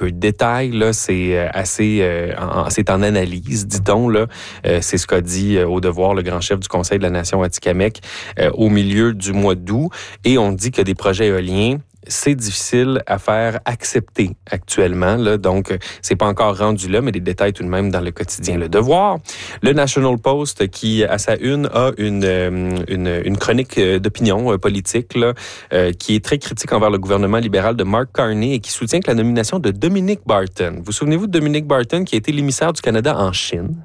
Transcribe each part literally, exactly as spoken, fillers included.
peu de détails. Là, c'est assez, euh, en, c'est en analyse, dit-on. Là, euh, c'est ce qu'a dit euh, au devoir le grand chef du Conseil de la Nation Atikamekw euh, au milieu du mois d'août. Et on dit que des projets éoliens, c'est difficile à faire accepter actuellement. Là, donc, c'est pas encore rendu là, mais des détails tout de même dans le quotidien Le Devoir. Le National Post, qui, à sa une, a une, une, une chronique d'opinion politique là, euh, qui est très critique envers le gouvernement libéral de Mark Carney et qui soutient que la nomination de Dominic Barton. Vous souvenez-vous de Dominic Barton, qui a été l'émissaire du Canada en Chine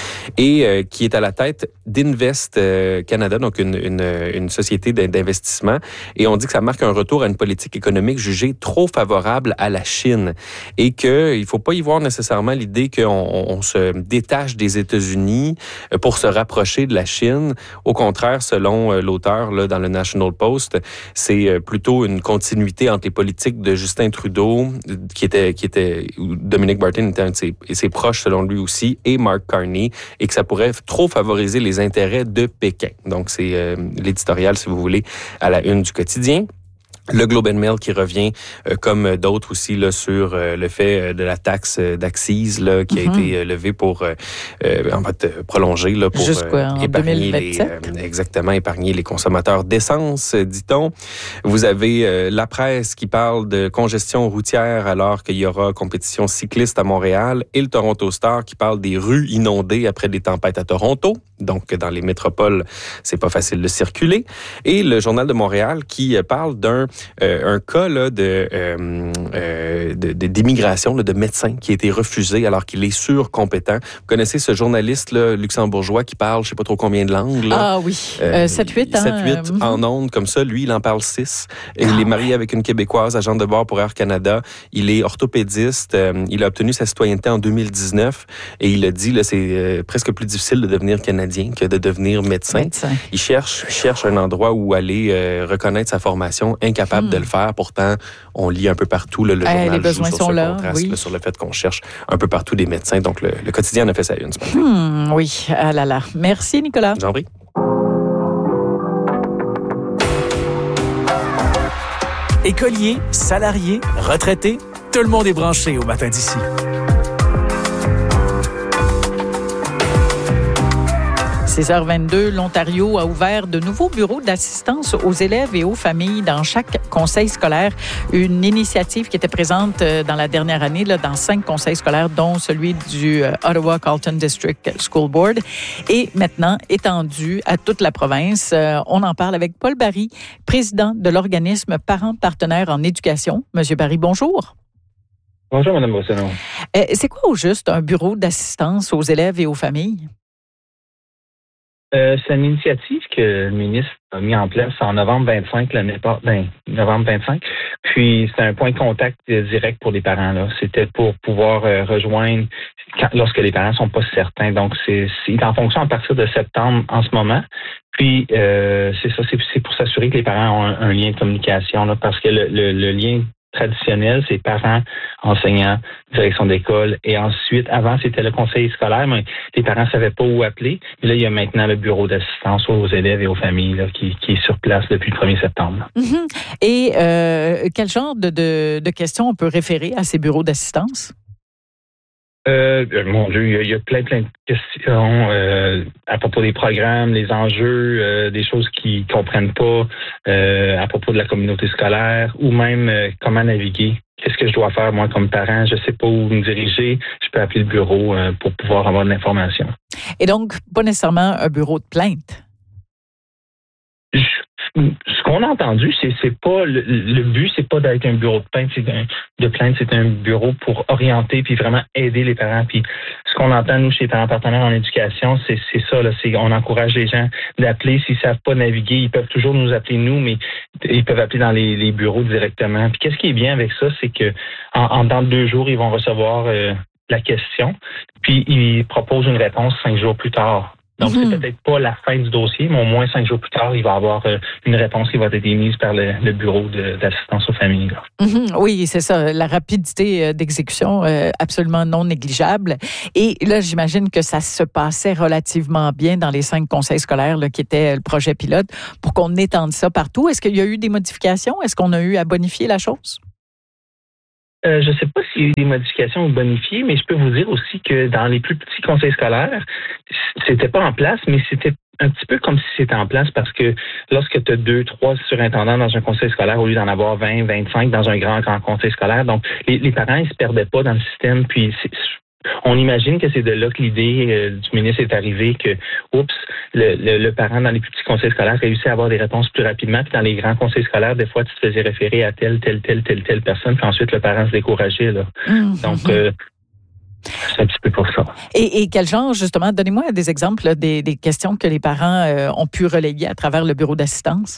et euh, qui est à la tête d'Invest euh, Canada, donc une, une, une société d'investissement. Et on dit que ça marque un retour à une politique économique jugée trop favorable à la Chine et qu'il ne faut pas y voir nécessairement l'idée qu'on on se détache des États-Unis pour se rapprocher de la Chine. Au contraire, selon l'auteur là, dans le National Post, c'est plutôt une continuité entre les politiques de Justin Trudeau, qui était, qui était Dominic Barton était un de ses, ses proches selon lui aussi, et Mark Carney, et que ça pourrait trop favoriser les intérêts de Pékin. Donc, c'est euh, l'éditorial, si vous voulez, à la une du quotidien. Le Globe and Mail qui revient, euh, comme d'autres aussi, là, sur euh, le fait de la taxe d'accise là, qui mm-hmm. a été euh, levée pour, euh, en fait, euh, prolonger là, pour euh, épargner les, euh, exactement, épargner les consommateurs d'essence, dit-on. Vous avez euh, la presse qui parle de congestion routière alors qu'il y aura compétition cycliste à Montréal et le Toronto Star qui parle des rues inondées après des tempêtes à Toronto. Donc, dans les métropoles, c'est pas facile de circuler. Et le Journal de Montréal qui parle d'un Euh, un cas là, de, euh, euh, de, de, d'immigration, là, de médecin qui a été refusé alors qu'il est surcompétent. Vous connaissez ce journaliste là, luxembourgeois qui parle je ne sais pas trop combien de langues. Là. Ah oui, euh, sept huit. Hein, sept huit euh... en ondes, comme ça. Lui, il en parle six. Et ah, il est marié ouais. avec une Québécoise, agente de bord pour Air Canada. Il est orthopédiste. Euh, il a obtenu sa citoyenneté en deux mille dix-neuf. Et il a dit, là, c'est euh, presque plus difficile de devenir Canadien que de devenir médecin. médecin. Il cherche, cherche un endroit où aller euh, reconnaître sa formation, incapable capable de le faire. Pourtant, on lit un peu partout, là, le journal euh, les besoins joue sur sont ce là, contraste, oui. là, sur le fait qu'on cherche un peu partout des médecins. Donc, le, le quotidien en a fait sa une ce matin. Hmm, oui, ah là là. Merci, Nicolas. J'en prie. Écoliers, salariés, retraités, tout le monde est branché au matin d'ici. six heures vingt-deux, l'Ontario a ouvert de nouveaux bureaux d'assistance aux élèves et aux familles dans chaque conseil scolaire. Une initiative qui était présente dans la dernière année là, dans cinq conseils scolaires, dont celui du Ottawa Carleton District School Board, et maintenant étendue à toute la province. On en parle avec Paul Barry, président de l'organisme Parents Partenaires en éducation. Monsieur Barry, bonjour. Bonjour, Mme Brosselon. C'est quoi au juste un bureau d'assistance aux élèves et aux familles? Euh, c'est une initiative que le ministre a mis en place en novembre vingt-cinq, l'année pas, ben, novembre vingt-cinq. Puis, c'est un point de contact direct pour les parents, là. C'était pour pouvoir euh, rejoindre quand, lorsque les parents sont pas certains. Donc, c'est, c'est en fonction à partir de septembre en ce moment. Puis, euh, c'est ça, c'est, c'est pour s'assurer que les parents ont un, un lien de communication, là, parce que le, le, le lien traditionnel, c'est parents, enseignants, direction d'école. Et ensuite, avant, c'était le conseil scolaire, mais les parents ne savaient pas où appeler. Mais là, il y a maintenant le bureau d'assistance aux élèves et aux familles là, qui, qui est sur place depuis le premier septembre. Mm-hmm. Et euh, quel genre de, de, de questions on peut référer à ces bureaux d'assistance? Euh, mon Dieu, il y, a, il y a plein, plein de questions euh, à propos des programmes, les enjeux, euh, des choses qu'ils ne comprennent pas euh, à propos de la communauté scolaire ou même euh, comment naviguer. Qu'est-ce que je dois faire, moi, comme parent? Je ne sais pas où me diriger. Je peux appeler le bureau euh, pour pouvoir avoir de l'information. Et donc, pas nécessairement un bureau de plainte? Je, ce qu'on a entendu, c'est, c'est pas le, le but, c'est pas d'être un bureau de plainte, c'est un, de plainte, c'est un bureau pour orienter puis vraiment aider les parents. Puis ce qu'on entend nous chez Parents Partenaires en éducation, c'est, c'est ça. Là, c'est on encourage les gens d'appeler s'ils savent pas naviguer, ils peuvent toujours nous appeler nous, mais ils peuvent appeler dans les, les bureaux directement. Puis qu'est-ce qui est bien avec ça, c'est que en, en dans deux jours, ils vont recevoir euh, la question, puis ils proposent une réponse cinq jours plus tard. Donc, mm-hmm. c'est peut-être pas la fin du dossier, mais au moins cinq jours plus tard, il va y avoir euh, une réponse qui va être émise par le, le bureau de, d'assistance aux familles. Là. Mm-hmm. Oui, c'est ça. La rapidité d'exécution, euh, absolument non négligeable. Et là, j'imagine que ça se passait relativement bien dans les cinq conseils scolaires là, qui étaient le projet pilote pour qu'on étende ça partout. Est-ce qu'il y a eu des modifications? Est-ce qu'on a eu à bonifier la chose? Euh, je ne sais pas s'il y a eu des modifications ou bonifiées, mais je peux vous dire aussi que dans les plus petits conseils scolaires, c'était pas en place, mais c'était un petit peu comme si c'était en place parce que lorsque tu as deux, trois surintendants dans un conseil scolaire, au lieu d'en avoir vingt, vingt-cinq dans un grand, grand conseil scolaire, donc les, les parents, ils se perdaient pas dans le système, puis c'est, on imagine que c'est de là que l'idée euh, du ministre est arrivée, que, oups, le, le, le parent dans les plus petits conseils scolaires réussit à avoir des réponses plus rapidement, puis dans les grands conseils scolaires, des fois, tu te faisais référer à telle, telle, telle, telle, telle personne, puis ensuite, le parent se décourageait, là. Mmh. Donc, euh, c'est un petit peu pour ça. Et, et quel genre, justement, donnez-moi des exemples là, des, des questions que les parents euh, ont pu relayer à travers le bureau d'assistance.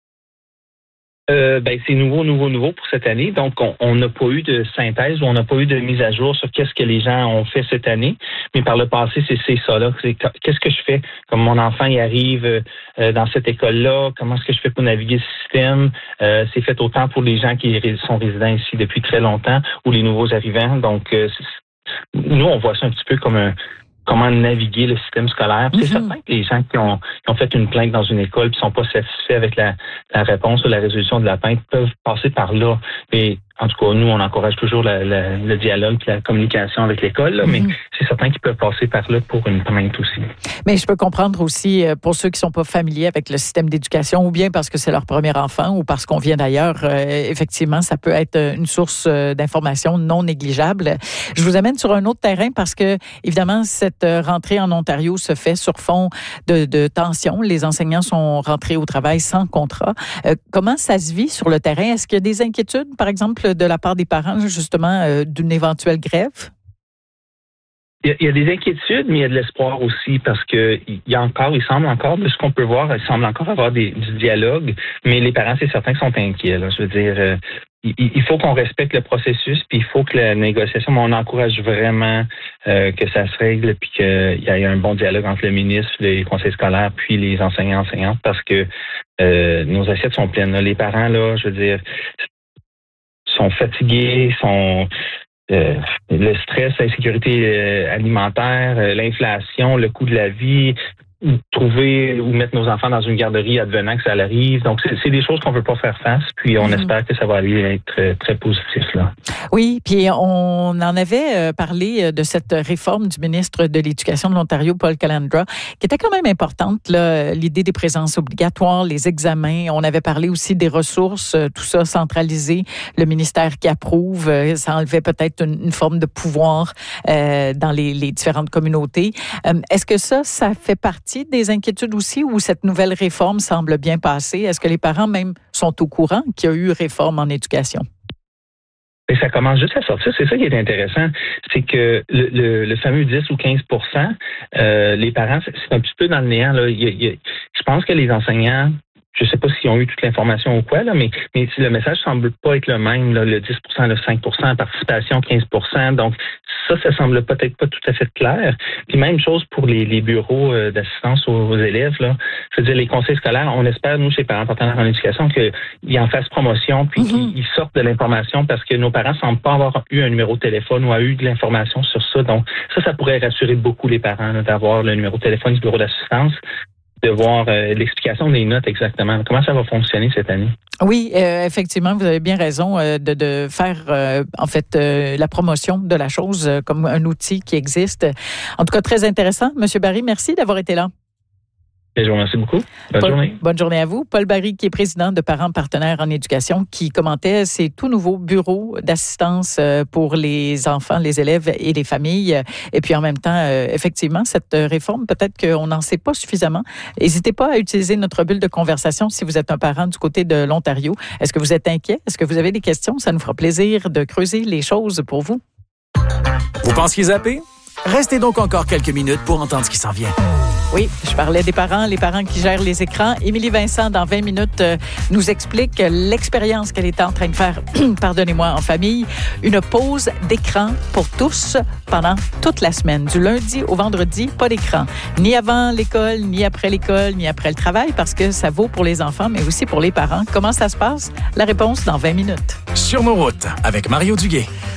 Euh, ben, c'est nouveau, nouveau, nouveau pour cette année. Donc, on n'a pas eu de synthèse ou on n'a pas eu de mise à jour sur qu'est-ce que les gens ont fait cette année. Mais par le passé, c'est, c'est ça, là. C'est, qu'est-ce que je fais? Comme mon enfant, il arrive euh, dans cette école-là, comment est-ce que je fais pour naviguer ce système? Euh, c'est fait autant pour les gens qui sont résidents ici depuis très longtemps ou les nouveaux arrivants. Donc, euh, nous, on voit ça un petit peu comme un comment naviguer le système scolaire. Puis mm-hmm. C'est certain que les gens qui ont, qui ont fait une plainte dans une école et ne sont pas satisfaits avec la, la réponse ou la résolution de la plainte peuvent passer par là. Mais en tout cas, nous, on encourage toujours la, la, le dialogue et la communication avec l'école, là, mm-hmm. mais c'est certain qu'ils peuvent passer par là pour une plainte aussi. Mais je peux comprendre aussi, pour ceux qui ne sont pas familiers avec le système d'éducation, ou bien parce que c'est leur premier enfant ou parce qu'on vient d'ailleurs, euh, effectivement, ça peut être une source d'information non négligeable. Je vous amène sur un autre terrain parce que, évidemment, cette rentrée en Ontario se fait sur fond de, de tension. Les enseignants sont rentrés au travail sans contrat. Euh, comment ça se vit sur le terrain? Est-ce qu'il y a des inquiétudes, par exemple, de la part des parents, justement, euh, d'une éventuelle grève? Il y, a, il y a des inquiétudes, mais il y a de l'espoir aussi parce que il y a encore, il semble encore, de ce qu'on peut voir, il semble encore avoir des, du dialogue, mais les parents, c'est certain qu'ils sont inquiets. Là. Je veux dire, euh, il, il faut qu'on respecte le processus, puis il faut que la négociation, mais on encourage vraiment euh, que ça se règle, puis qu'il y ait un bon dialogue entre le ministre, les conseils scolaires, puis les enseignants enseignantes, parce que euh, nos assiettes sont pleines. Là. Les parents, là, je veux dire, sont fatigués, sont euh, le stress, l'insécurité euh, alimentaire, euh, l'inflation, le coût de la vie, trouver ou mettre nos enfants dans une garderie advenant que ça arrive. Donc, c'est, c'est des choses qu'on ne peut pas faire face, puis on mmh. espère que ça va aller être très, très positif, là. Oui, puis on en avait parlé de cette réforme du ministre de l'Éducation de l'Ontario, Paul Calandra, qui était quand même importante, là, l'idée des présences obligatoires, les examens. On avait parlé aussi des ressources, tout ça centralisé, le ministère qui approuve. Ça enlevait peut-être une, une forme de pouvoir euh, dans les, les différentes communautés. Euh, est-ce que ça, ça fait partie des inquiétudes aussi où cette nouvelle réforme semble bien passer? Est-ce que les parents même sont au courant qu'il y a eu réforme en éducation? Et ça commence juste à sortir. C'est ça qui est intéressant. C'est que le, le, le fameux dix ou quinze pour cent, euh, les parents, c'est, c'est un petit peu dans le néant. Là. Il y a, il y a, je pense que les enseignants, je ne sais pas s'ils ont eu toute l'information ou quoi, là, mais, mais le message semble pas être le même, là, le dix pour cent, le cinq pour cent, participation quinze pour cent. Donc, ça, ça semble peut-être pas tout à fait clair. Puis même chose pour les, les bureaux euh, d'assistance aux, aux élèves. Là. Je veux dire, les conseils scolaires, on espère, nous, chez Parents Partenaires en éducation, qu'ils en fassent promotion puis mm-hmm. qu'ils sortent de l'information parce que nos parents ne semblent pas avoir eu un numéro de téléphone ou avoir eu de l'information sur ça. Donc, ça, ça pourrait rassurer beaucoup les parents là, d'avoir le numéro de téléphone du bureau d'assistance, de voir euh, l'explication des notes exactement. Comment ça va fonctionner cette année? Oui, euh, effectivement, vous avez bien raison euh, de, de faire, euh, en fait, euh, la promotion de la chose euh, comme un outil qui existe. En tout cas, très intéressant. Monsieur Barry, merci d'avoir été là. Je vous remercie beaucoup. Bonne Paul, journée. Bonne journée à vous. Paul Barry, qui est président de Parents Partenaires en éducation, qui commentait ces tout nouveaux bureaux d'assistance pour les enfants, les élèves et les familles. Et puis en même temps, effectivement, cette réforme, peut-être qu'on n'en sait pas suffisamment. N'hésitez pas à utiliser notre bulle de conversation si vous êtes un parent du côté de l'Ontario. Est-ce que vous êtes inquiet? Est-ce que vous avez des questions? Ça nous fera plaisir de creuser les choses pour vous. Vous pensiez zapper? Restez donc encore quelques minutes pour entendre ce qui s'en vient. Oui, je parlais des parents, les parents qui gèrent les écrans. Émilie Vincent, dans vingt minutes, euh, nous explique l'expérience qu'elle est en train de faire, pardonnez-moi, en famille. Une pause d'écran pour tous pendant toute la semaine. Du lundi au vendredi, pas d'écran. Ni avant l'école, ni après l'école, ni après le travail, parce que ça vaut pour les enfants, mais aussi pour les parents. Comment ça se passe? La réponse dans vingt minutes. Sur nos routes, avec Mario Duguay.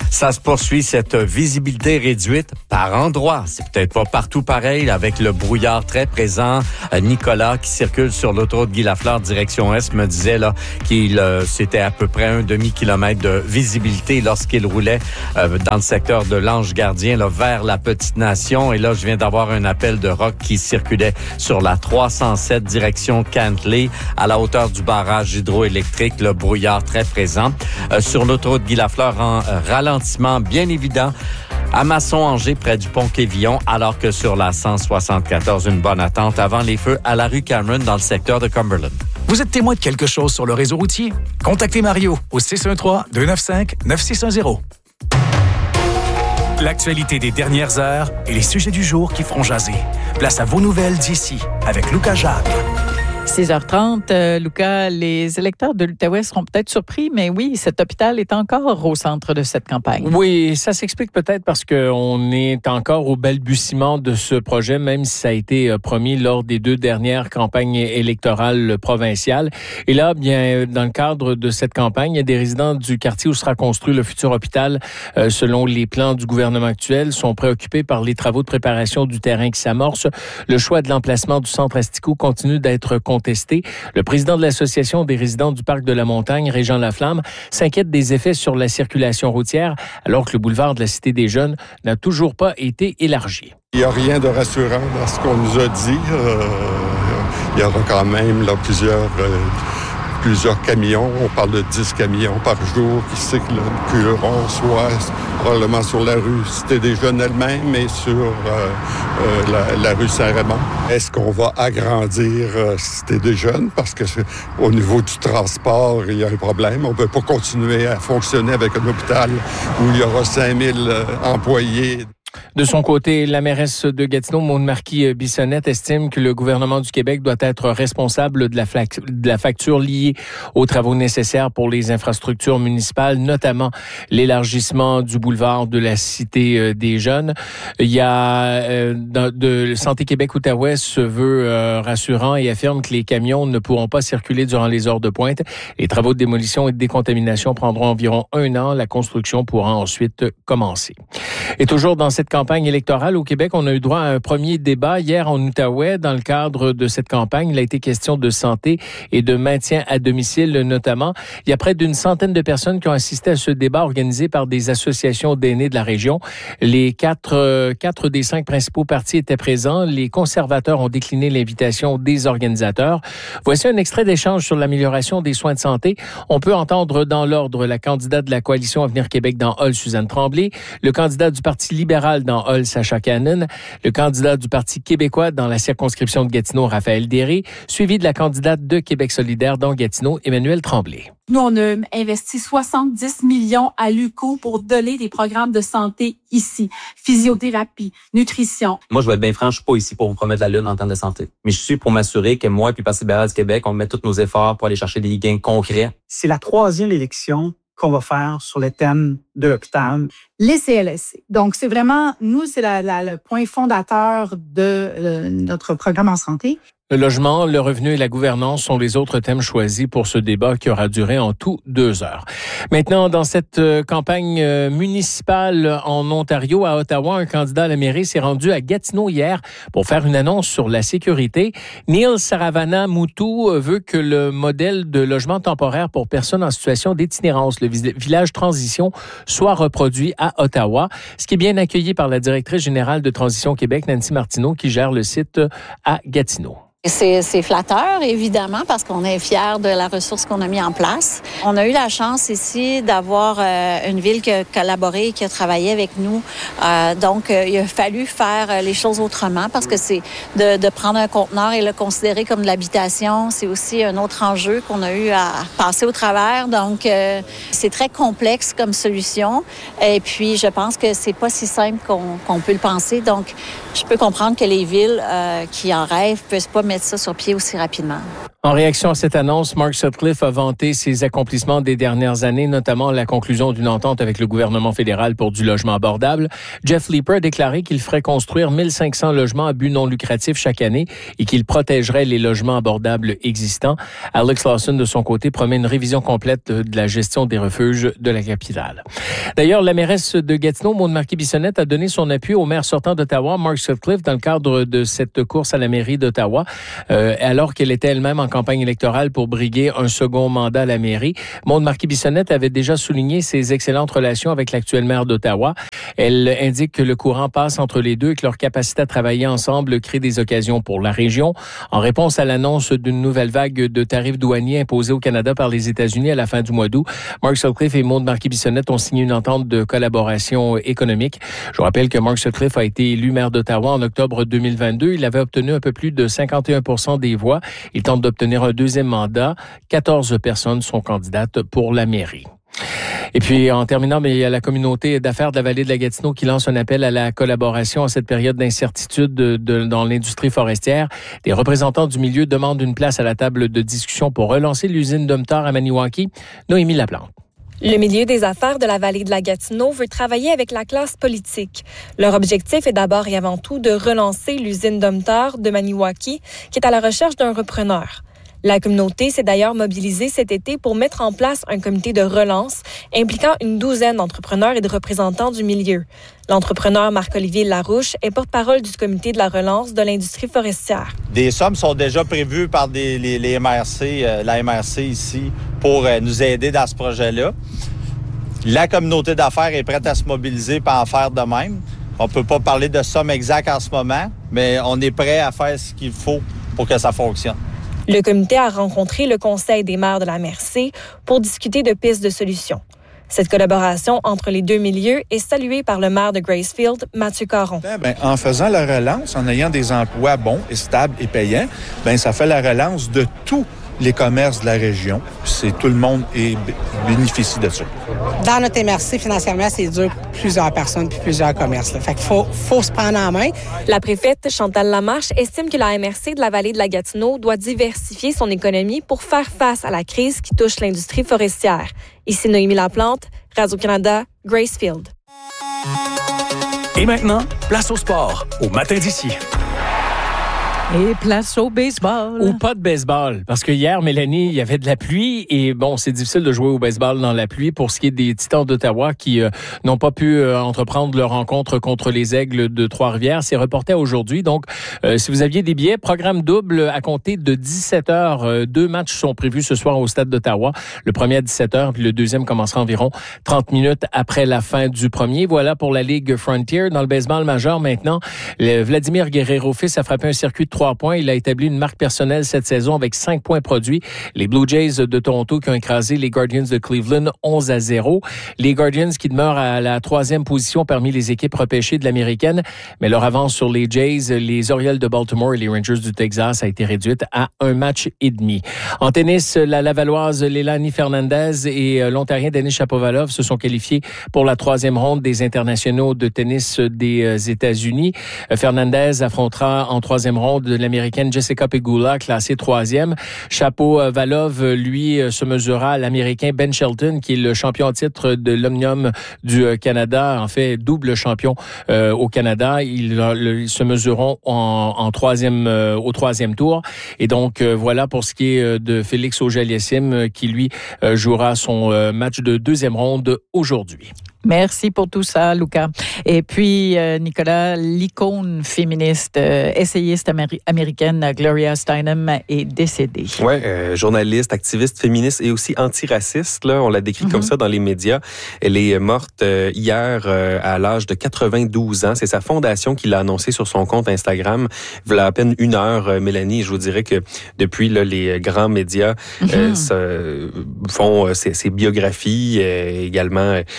Ça se poursuit, cette visibilité réduite par endroits. C'est peut-être pas partout pareil, avec le brouillard très présent. Nicolas, qui circule sur l'autoroute Guy-Lafleur, direction Est, me disait là qu'il euh, c'était à peu près un demi-kilomètre de visibilité lorsqu'il roulait euh, dans le secteur de l'Ange-Gardien, là, vers la Petite-Nation. Et là, je viens d'avoir un appel de Rock qui circulait sur la trois cent sept, direction Cantley, à la hauteur du barrage hydroélectrique. Le brouillard très présent. Euh, sur l'autoroute Guy-Lafleur, en euh, ralentissement bien évident à Masson-Angers, près du pont Quévillon, alors que sur la cent soixante-quatorze, une bonne attente avant les feux à la rue Cameron dans le secteur de Cumberland. Vous êtes témoin de quelque chose sur le réseau routier? Contactez Mario au six un trois, deux neuf cinq, neuf six un zéro. L'actualité des dernières heures et les sujets du jour qui feront jaser. Place à vos nouvelles d'ici avec Lucas Jacques. six heures trente, euh, Lucas, les électeurs de l'Outaouais seront peut-être surpris, mais oui, cet hôpital est encore au centre de cette campagne. Oui, ça s'explique peut-être parce qu'on est encore au balbutiement de ce projet, même si ça a été promis lors des deux dernières campagnes électorales provinciales. Et là, bien, dans le cadre de cette campagne, il y a des résidents du quartier où sera construit le futur hôpital, euh, selon les plans du gouvernement actuel, sont préoccupés par les travaux de préparation du terrain qui s'amorcent. Le choix de l'emplacement du centre Asticot continue d'être contesté. Le président de l'Association des résidents du Parc de la Montagne, Régent Laflamme, s'inquiète des effets sur la circulation routière, alors que le boulevard de la Cité des Jeunes n'a toujours pas été élargi. Il n'y a rien de rassurant dans ce qu'on nous a dit. Euh, il y aura quand même là, plusieurs... Euh, plusieurs camions. On parle de dix camions par jour qui circuleront soit probablement sur la rue Cité des Jeunes elle-même, mais sur euh, euh, la, la rue Saint-Raymond. Est-ce qu'on va agrandir euh, Cité des Jeunes? Parce que au niveau du transport, il y a un problème. On ne peut pas continuer à fonctionner avec un hôpital où il y aura cinq mille euh, employés. De son côté, la mairesse de Gatineau, Maude Marquis-Bissonnette, estime que le gouvernement du Québec doit être responsable de la, flac- de la facture liée aux travaux nécessaires pour les infrastructures municipales, notamment l'élargissement du boulevard de la Cité des Jeunes. Il y a euh, de Santé Québec-Outaouais se veut euh, rassurant et affirme que les camions ne pourront pas circuler durant les heures de pointe. Les travaux de démolition et de décontamination prendront environ un an. La construction pourra ensuite commencer. Et toujours dans cette campagne électorale au Québec, on a eu droit à un premier débat hier en Outaouais. Dans le cadre de cette campagne, il a été question de santé et de maintien à domicile notamment. Il y a près d'une centaine de personnes qui ont assisté à ce débat organisé par des associations d'aînés de la région. Les quatre, euh, quatre des cinq principaux partis étaient présents. Les conservateurs ont décliné l'invitation des organisateurs. Voici un extrait d'échange sur l'amélioration des soins de santé. On peut entendre dans l'ordre la candidate de la coalition Avenir Québec dans Hull, Suzanne Tremblay, le candidat du Parti libéral dans Hull, Sacha Cannon, le candidat du Parti québécois dans la circonscription de Gatineau, Raphaël Derry, suivi de la candidate de Québec solidaire dans Gatineau, Emmanuelle Tremblay. Nous, on a investi soixante-dix millions à l'U Q O pour donner des programmes de santé ici. Physiothérapie, nutrition. Moi, je vais être bien franc, je suis pas ici pour vous promettre la lune en termes de santé. Mais je suis pour m'assurer que moi et le Parti libéral du Québec, on met tous nos efforts pour aller chercher des gains concrets. C'est la troisième élection qu'on va faire sur le thème de l'hôpital. Les C L S C. Donc, c'est vraiment, nous, c'est la, la, le point fondateur de euh, notre programme en santé. Le logement, le revenu et la gouvernance sont les autres thèmes choisis pour ce débat qui aura duré en tout deux heures. Maintenant, dans cette campagne municipale en Ontario, à Ottawa, un candidat à la mairie s'est rendu à Gatineau hier pour faire une annonce sur la sécurité. Neil Saravana Moutou veut que le modèle de logement temporaire pour personnes en situation d'itinérance, le village Transition, soit reproduit à Ottawa. Ce qui est bien accueilli par la directrice générale de Transition Québec, Nancy Martineau, qui gère le site à Gatineau. C'est, c'est flatteur, évidemment, parce qu'on est fiers de la ressource qu'on a mis en place. On a eu la chance ici d'avoir euh, une ville qui a collaboré et qui a travaillé avec nous. Euh, donc, euh, il a fallu faire les choses autrement parce que c'est de, de prendre un conteneur et le considérer comme de l'habitation. C'est aussi un autre enjeu qu'on a eu à passer au travers. Donc, euh, c'est très complexe comme solution. Et puis, je pense que c'est pas si simple qu'on, qu'on peut le penser. Donc, je peux comprendre que les villes euh, qui en rêvent ne puissent pas mettre ça sur pied aussi rapidement. En réaction à cette annonce, Mark Sutcliffe a vanté ses accomplissements des dernières années, notamment la conclusion d'une entente avec le gouvernement fédéral pour du logement abordable. Jeff Leeper a déclaré qu'il ferait construire mille cinq cents logements à but non lucratif chaque année et qu'il protégerait les logements abordables existants. Alex Lawson, de son côté, promet une révision complète de la gestion des refuges de la capitale. D'ailleurs, la mairesse de Gatineau, Maude Marquis-Bissonnette, a donné son appui au maire sortant d'Ottawa, Mark Sutcliffe, dans le cadre de cette course à la mairie d'Ottawa, euh, alors qu'elle était elle-même en campagne électorale pour briguer un second mandat à la mairie. Maude Marquis-Bissonnette avait déjà souligné ses excellentes relations avec l'actuel maire d'Ottawa. Elle indique que le courant passe entre les deux et que leur capacité à travailler ensemble crée des occasions pour la région. En réponse à l'annonce d'une nouvelle vague de tarifs douaniers imposés au Canada par les États-Unis à la fin du mois d'août, Mark Sutcliffe et Maude Marquis-Bissonnette ont signé une entente de collaboration économique. Je vous rappelle que Mark Sutcliffe a été élu maire d'Ottawa en octobre deux mille vingt-deux. Il avait obtenu un peu plus de cinquante et un pour cent des voix. Il tente d'obtenir un deuxième mandat. quatorze personnes sont candidates pour la mairie. Et puis, en terminant, mais il y a la communauté d'affaires de la vallée de la Gatineau qui lance un appel à la collaboration en cette période d'incertitude de, de, dans l'industrie forestière. Des représentants du milieu demandent une place à la table de discussion pour relancer l'usine Domtar à Maniwaki. Noémie Laplante. Le milieu des affaires de la vallée de la Gatineau veut travailler avec la classe politique. Leur objectif est d'abord et avant tout de relancer l'usine Domtar de Maniwaki, qui est à la recherche d'un repreneur. La communauté s'est d'ailleurs mobilisée cet été pour mettre en place un comité de relance impliquant une douzaine d'entrepreneurs et de représentants du milieu. L'entrepreneur Marc-Olivier Larouche est porte-parole du comité de la relance de l'industrie forestière. Des sommes sont déjà prévues par des, les, les M R C, euh, la M R C ici, pour euh, nous aider dans ce projet-là. La communauté d'affaires est prête à se mobiliser pour en faire de même. On ne peut pas parler de sommes exactes en ce moment, mais on est prêt à faire ce qu'il faut pour que ça fonctionne. Le comité a rencontré le Conseil des maires de la M R C pour discuter de pistes de solutions. Cette collaboration entre les deux milieux est saluée par le maire de Gracefield, Mathieu Caron. Bien, en faisant la relance, en ayant des emplois bons et stables et payants, bien, ça fait la relance de tous les commerces de la région. C'est tout le monde et bénéficie de ça. Dans notre M R C, financièrement, c'est dur pour plusieurs personnes puis plusieurs commerces. Là. Fait qu'il faut, faut se prendre en main. La préfète Chantal Lamarche estime que la M R C de la vallée de la Gatineau doit diversifier son économie pour faire face à la crise qui touche l'industrie forestière. Ici Noémie Laplante, Radio-Canada, Gracefield. Et maintenant, place au sport, au matin d'ici. Et place au baseball. Ou pas de baseball. Parce que hier, Mélanie, il y avait de la pluie et bon, c'est difficile de jouer au baseball dans la pluie pour ce qui est des Titans d'Ottawa qui euh, n'ont pas pu euh, entreprendre leur rencontre contre les Aigles de Trois-Rivières. C'est reporté à aujourd'hui. Donc, euh, si vous aviez des billets, programme double à compter de dix-sept heures. Euh, deux matchs sont prévus ce soir au stade d'Ottawa. Le premier à dix-sept heures, puis le deuxième commencera environ trente minutes après la fin du premier. Voilà pour la Ligue Frontier. Dans le baseball majeur maintenant, le Vladimir Guerrero-Fils a frappé un circuit de trois points. Il a établi une marque personnelle cette saison avec cinq points produits. Les Blue Jays de Toronto qui ont écrasé les Guardians de Cleveland onze à zéro. Les Guardians qui demeurent à la troisième position parmi les équipes repêchées de l'américaine, mais leur avance sur les Jays, les Orioles de Baltimore et les Rangers du Texas a été réduite à un match et demi. En tennis, la Lavalloise Leilani Fernandez et l'Ontarien Denis Shapovalov se sont qualifiés pour la troisième ronde des internationaux de tennis des États-Unis. Fernandez affrontera en troisième ronde l'Américaine Jessica Pegula, classée troisième. Shapovalov, lui, se mesurera à l'Américain Ben Shelton, qui est le champion en titre de l'Omnium du Canada, en fait, double champion euh, au Canada. Ils, ils se mesureront en, en troisième, euh, au troisième tour. Et donc, euh, voilà pour ce qui est de Félix Auger-Aliassime, qui, lui, euh, jouera son euh, match de deuxième ronde aujourd'hui. Merci pour tout ça, Luca. Et puis, euh, Nicolas, l'icône féministe, euh, essayiste améri- américaine Gloria Steinem est décédée. Oui, euh, journaliste, activiste féministe et aussi antiraciste. Là, on l'a décrit mm-hmm. comme ça dans les médias. Elle est morte euh, hier euh, à l'âge de quatre-vingt-douze ans. C'est sa fondation qui l'a annoncé sur son compte Instagram. Il y a à peine une heure, euh, Mélanie. Je vous dirais que depuis, là, les grands médias mm-hmm. euh, se, font euh, ces, ces biographies. Euh, également, euh, iront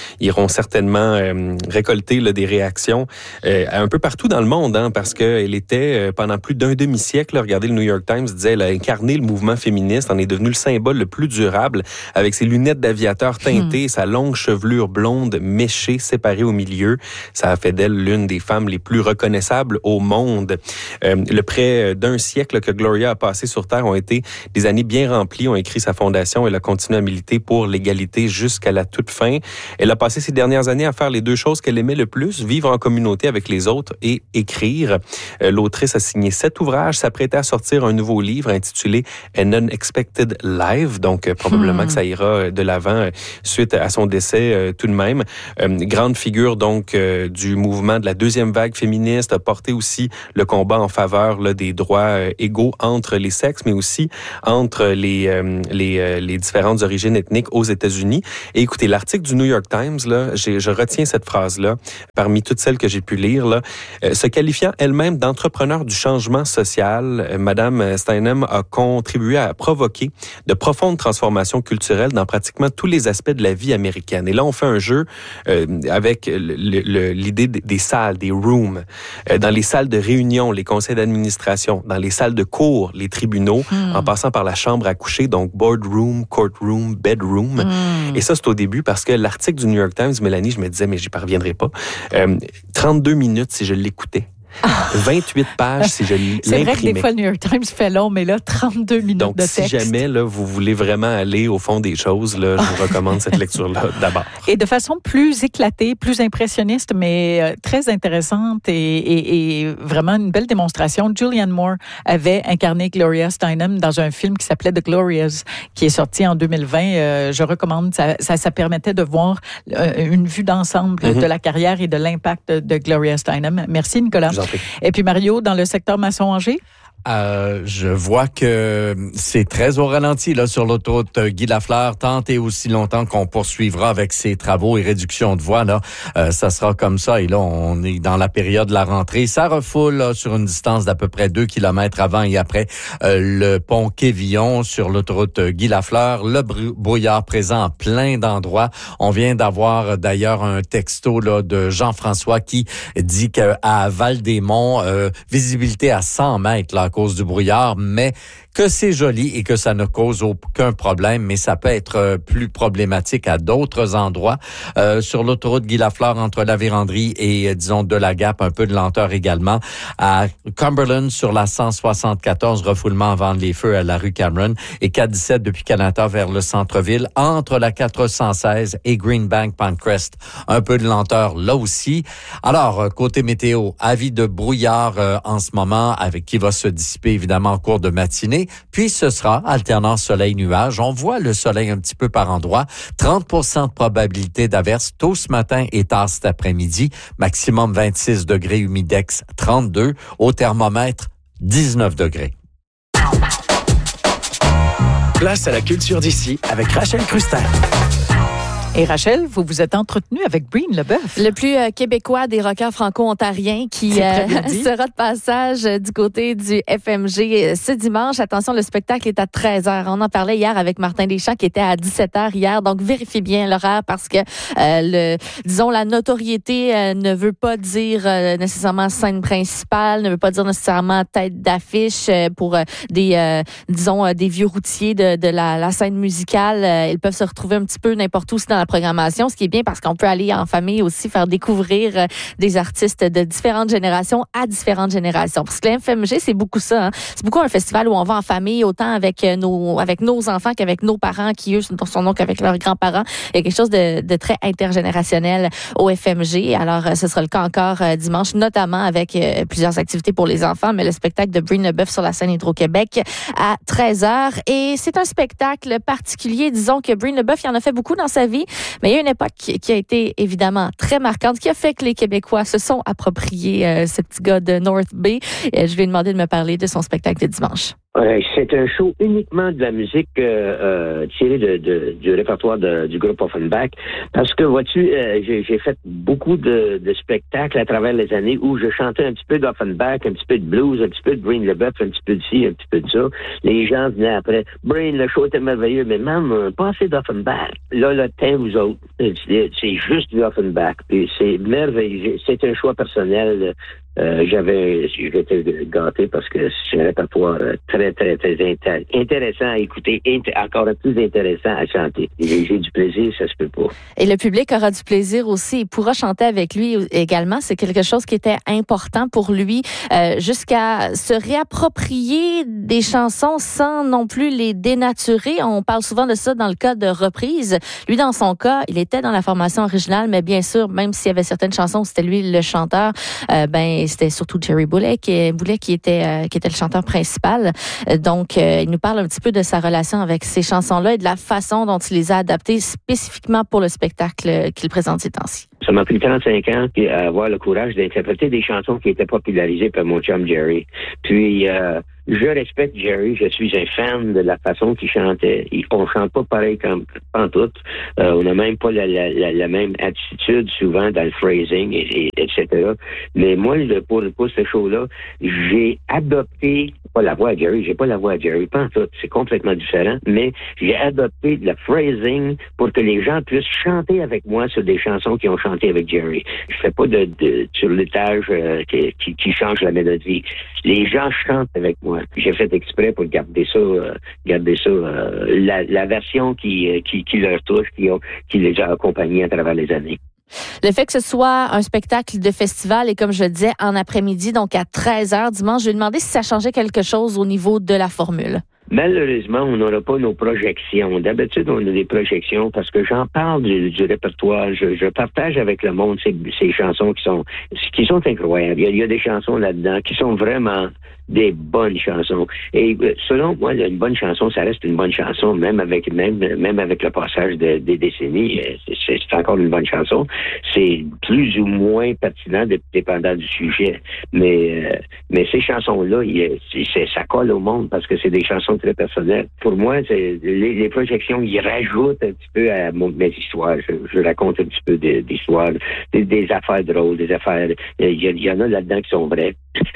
certainement euh, récolté là, des réactions euh, un peu partout dans le monde, hein, parce qu'elle était euh, pendant plus d'un demi-siècle, là, regardez, le New York Times disait, elle a incarné le mouvement féministe, en est devenu le symbole le plus durable, avec ses lunettes d'aviateur teintées, mmh. sa longue chevelure blonde méchée, séparée au milieu. Ça a fait d'elle l'une des femmes les plus reconnaissables au monde. Euh, le près d'un siècle que Gloria a passé sur Terre ont été des années bien remplies, ont écrit sa fondation. Elle a continué à militer pour l'égalité jusqu'à la toute fin. Elle a passé ces dernières années à faire les deux choses qu'elle aimait le plus, vivre en communauté avec les autres et écrire. Euh, l'autrice a signé sept ouvrages, s'apprêtait à sortir un nouveau livre intitulé An Unexpected Life, donc euh, probablement hmm. que ça ira de l'avant euh, suite à son décès euh, tout de même. Euh, grande figure donc euh, du mouvement de la deuxième vague féministe, a porté aussi le combat en faveur là, des droits euh, égaux entre les sexes, mais aussi entre les, euh, les, euh, les différentes origines ethniques aux États-Unis. Et écoutez, l'article du New York Times, là, j'ai, je retiens cette phrase-là, parmi toutes celles que j'ai pu lire, là, euh, se qualifiant elle-même d'entrepreneur du changement social, euh, Madame Steinem a contribué à provoquer de profondes transformations culturelles dans pratiquement tous les aspects de la vie américaine. Et là, on fait un jeu euh, avec le, le, l'idée des salles, des rooms, euh, dans les salles de réunion, les conseils d'administration, dans les salles de cours, les tribunaux, mm. en passant par la chambre à coucher, donc boardroom, courtroom, bedroom. Mm. Et ça, c'est au début parce que l'article du New York Times, Mélanie, je me disais, mais j'y parviendrai pas. Euh, trente-deux minutes si je l'écoutais. vingt-huit pages si je l'imprimais. C'est vrai que des fois, le New York Times fait long, mais là, trente-deux minutes Donc, de texte. Donc, si jamais là, vous voulez vraiment aller au fond des choses, là, je vous recommande cette lecture-là d'abord. Et de façon plus éclatée, plus impressionniste, mais euh, très intéressante et, et, et vraiment une belle démonstration. Julianne Moore avait incarné Gloria Steinem dans un film qui s'appelait The Glorias, qui est sorti en deux mille vingt. Euh, je recommande, ça, ça, ça permettait de voir euh, une vue d'ensemble mm-hmm. de la carrière et de l'impact de Gloria Steinem. Merci, Nicolas. Et puis Mario, dans le secteur Masson-Angers? Euh, je vois que c'est très au ralenti là sur l'autoroute Guy Lafleur, tant et aussi longtemps qu'on poursuivra avec ces travaux et réduction de voies là, euh, ça sera comme ça. Et là, on est dans la période de la rentrée. Ça refoule là, sur une distance d'à peu près deux kilomètres avant et après euh, le pont Quévillon sur l'autoroute Guy Lafleur. Le brouillard présent en plein d'endroits. On vient d'avoir d'ailleurs un texto là de Jean-François qui dit qu'à Val-des-Monts, euh, visibilité à cent mètres là, à cause du brouillard, mais que c'est joli et que ça ne cause aucun problème, mais ça peut être plus problématique à d'autres endroits. Euh, sur l'autoroute Guy Lafleur, entre la Vérandrie et, disons, de la Gap, un peu de lenteur également. À Cumberland, sur la cent soixante-quatorze, refoulement avant les feux à la rue Cameron, et quatre dix-sept depuis Canada vers le centre-ville, entre la quatre cent seize et Greenbank Pinecrest. Un peu de lenteur là aussi. Alors, côté météo, avis de brouillard euh, en ce moment, avec qui va se dissiper évidemment en cours de matinée. Puis ce sera alternant soleil-nuage. On voit le soleil un petit peu par endroit. trente pour cent de probabilité d'averse tôt ce matin et tard cet après-midi. Maximum vingt-six degrés, humidex trente-deux. Au thermomètre, dix-neuf degrés. Place à la culture d'ici avec Rachel Crustin. Et Rachel, vous vous êtes entretenue avec Breen Leboeuf. Le plus euh, québécois des rockers franco-ontariens qui euh, sera de passage euh, du côté du F M G euh, ce dimanche. Attention, le spectacle est à treize heures. On en parlait hier avec Martin Deschamps qui était à dix-sept heures hier. Donc, vérifiez bien l'horaire parce que, euh, le, disons, la notoriété euh, ne veut pas dire euh, nécessairement scène principale, ne veut pas dire nécessairement tête d'affiche euh, pour euh, des, euh, disons, euh, des vieux routiers de, de la, la scène musicale. Euh, ils peuvent se retrouver un petit peu n'importe où dans la programmation, ce qui est bien parce qu'on peut aller en famille aussi faire découvrir euh, des artistes de différentes générations à différentes générations. Parce que le F M G, c'est beaucoup ça. Hein? C'est beaucoup un festival où on va en famille, autant avec nos avec nos enfants qu'avec nos parents, qui eux sont donc avec leurs grands-parents. Il y a quelque chose de, de très intergénérationnel au F M G. Alors, euh, ce sera le cas encore euh, dimanche, notamment avec euh, plusieurs activités pour les enfants, mais le spectacle de Breen Leboeuf sur la scène Hydro-Québec à treize heures. Et c'est un spectacle particulier. Disons que Breen Leboeuf, il en a fait beaucoup dans sa vie. Mais il y a une époque qui a été évidemment très marquante, qui a fait que les Québécois se sont appropriés euh, ce petit gars de North Bay. Et je lui ai demandé de me parler de son spectacle de dimanche. Ouais, c'est un show uniquement de la musique euh, euh, tirée de, de, du répertoire de, du groupe Offenbach. Parce que, vois-tu, euh, j'ai, j'ai fait beaucoup de, de spectacles à travers les années où je chantais un petit peu d'Offenbach, un petit peu de blues, un petit peu de Brain LeBeouf, un petit peu de ci, un petit peu de ça. Les gens venaient après. Brain, le show était merveilleux, mais même, pas assez d'Offenbach. Là, le temps, vous autres, c'est, c'est juste du Offenbach. Puis c'est merveilleux. C'est un choix personnel. Euh, j'avais, j'étais gâté parce que c'est un répertoire très, très, très inté- intéressant à écouter, int- encore plus intéressant à chanter. Et j'ai du plaisir, ça se peut pas. Et le public aura du plaisir aussi. Il pourra chanter avec lui également. C'est quelque chose qui était important pour lui, euh, jusqu'à se réapproprier des chansons sans non plus les dénaturer. On parle souvent de ça dans le cas de reprise. Lui, dans son cas, il était dans la formation originale, mais bien sûr, même s'il y avait certaines chansons où c'était lui le chanteur, euh, ben c'était surtout Jerry Boulet qui, Boulet qui était euh, qui était le chanteur principal. Donc, euh, il nous parle un petit peu de sa relation avec ces chansons-là et de la façon dont il les a adaptées spécifiquement pour le spectacle qu'il présente ces temps-ci. Ça m'a pris trente-cinq ans à avoir le courage d'interpréter des chansons qui étaient popularisées par mon chum Jerry. Puis, euh, je respecte Jerry, je suis un fan de la façon qu'il chantait. On chante pas pareil comme pantoute. Euh, on n'a même pas la, la, la, la même attitude souvent dans le phrasing, et, et, etc. Mais moi, pour, pour ce show-là, j'ai adopté, pas la voix à Jerry, j'ai pas la voix à Jerry, pantoute, c'est complètement différent, mais j'ai adopté le phrasing pour que les gens puissent chanter avec moi sur des chansons qui ont chanté avec Jerry. Je fais pas de, de sur l'étage euh, qui, qui, qui change la mélodie. Les gens chantent avec moi. J'ai fait exprès pour garder ça, euh, garder ça, euh, la, la version qui, qui, qui leur touche, qui, ont, qui les a accompagnés à travers les années. Le fait que ce soit un spectacle de festival et comme je le disais, en après-midi, donc à treize heures dimanche, je lui ai demandé si ça changeait quelque chose au niveau de la formule. Malheureusement, on n'aura pas nos projections. D'habitude, on a des projections parce que j'en parle du, du répertoire. Je, je partage avec le monde ces, ces chansons qui sont qui sont incroyables. Il y, a, il y a des chansons là-dedans qui sont vraiment des bonnes chansons. Et selon moi, une bonne chanson, ça reste une bonne chanson, même avec même même avec le passage de, des décennies. C'est, c'est encore une bonne chanson. C'est plus ou moins pertinent dépendant du sujet. Mais mais ces chansons-là, il, c'est, ça colle au monde parce que c'est des chansons très personnelles. Pour moi, c'est, les, les projections, ils rajoutent un petit peu à mon, mes histoires. Je, je raconte un petit peu de, d'histoires, des, des affaires drôles, des affaires. Il y, il y en a là-dedans qui sont vraies.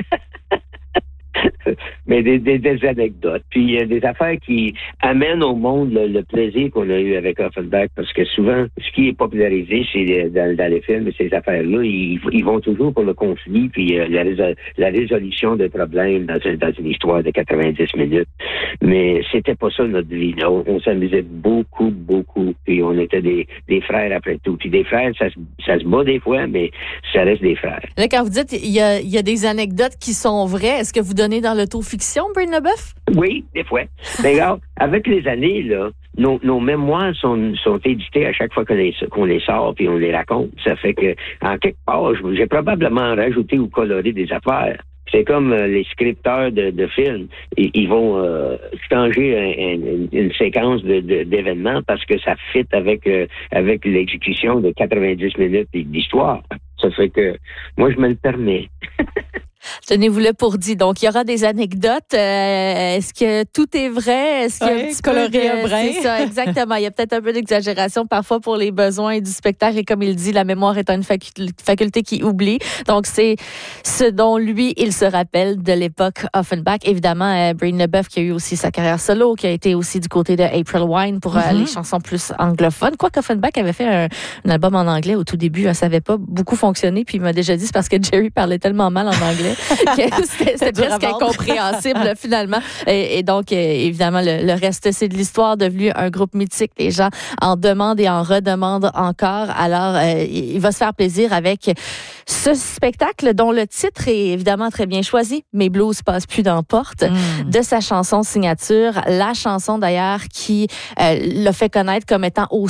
Mais des, des, des anecdotes. Puis euh, des affaires qui amènent au monde le, le plaisir qu'on a eu avec Offenbach, parce que souvent, ce qui est popularisé c'est dans, dans les films, ces affaires-là, ils, ils vont toujours pour le conflit, puis euh, la, la résolution de problèmes dans, dans une histoire de quatre-vingt-dix minutes. Mais c'était pas ça notre vie. On, on s'amusait beaucoup, beaucoup, puis on était des, des frères après tout. Puis des frères, ça, ça se bat des fois, mais ça reste des frères. Là, quand vous dites il y a, il y a des anecdotes qui sont vraies, est-ce que vous donnez dans l'autofiction, Brain LeBeouf? Oui, des fois. Mais regarde, avec les années, là, nos, nos mémoires sont, sont éditées à chaque fois qu'on les, qu'on les sort puis on les raconte. Ça fait que, en quelque part, j'ai probablement rajouté ou coloré des affaires. C'est comme euh, les scripteurs de, de films. Ils, ils vont euh, changer un, un, une séquence de, de, d'événements parce que ça fit avec, euh, avec l'exécution de quatre-vingt-dix minutes d'histoire. Ça fait que, moi, je me le permets. Tenez-vous-le pour dit. Donc, il y aura des anecdotes. Euh, est-ce que tout est vrai? Est-ce qu'il y a ouais, un petit coloré peu de... un brin? C'est ça, exactement. Il y a peut-être un peu d'exagération parfois pour les besoins du spectacle. Et comme il dit, la mémoire est une faculté, faculté qui oublie. Donc, c'est ce dont lui, il se rappelle de l'époque Offenbach. Évidemment, euh, Brain LeBeouf qui a eu aussi sa carrière solo, qui a été aussi du côté de April Wine pour mm-hmm. euh, les chansons plus anglophones. Quoique Offenbach avait fait un, un album en anglais au tout début. Ça n'avait pas beaucoup fonctionné. Puis il m'a déjà dit c'est parce que Jerry parlait tellement mal en anglais que c'était, c'était presque incompréhensible finalement. Et, et donc, euh, évidemment, le, le reste, c'est de l'histoire devenu un groupe mythique. Les gens en demandent et en redemandent encore. Alors, euh, il va se faire plaisir avec ce spectacle dont le titre est évidemment très bien choisi. Mes blues passent plus dans porte, mm. de sa chanson signature. La chanson d'ailleurs qui euh, l'a fait connaître comme étant aussi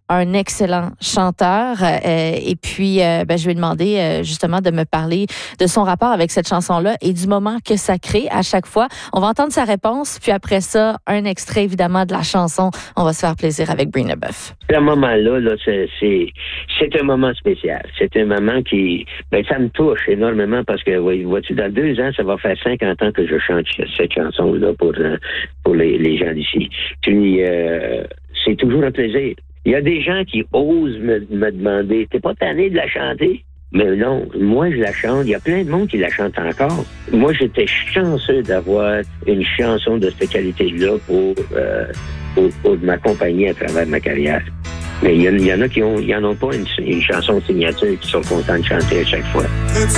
un excellent chanteur. Euh, et puis, euh, ben, je lui ai demandé euh, justement de me parler de son rapport avec cette chanson-là et du moment que ça crée à chaque fois. On va entendre sa réponse, puis après ça, un extrait évidemment de la chanson. On va se faire plaisir avec Brie Leboeuf. Ce moment-là, là, c'est, c'est, c'est un moment spécial. C'est un moment qui, ben, ça me touche énormément parce que, vois-tu, dans deux ans, ça va faire cinquante ans que je chante cette chanson-là pour, pour les, les gens d'ici. Puis, euh, c'est toujours un plaisir. Il y a des gens qui osent me, me demander, t'es pas tanné de la chanter? Mais non, moi je la chante. Il y a plein de monde qui la chante encore. Moi, j'étais chanceux d'avoir une chanson de cette qualité-là pour, euh, pour, pour m'accompagner à travers ma carrière. Mais il y, y en a qui ont, y en ont pas une, une chanson signature qui sont contents de chanter à chaque fois.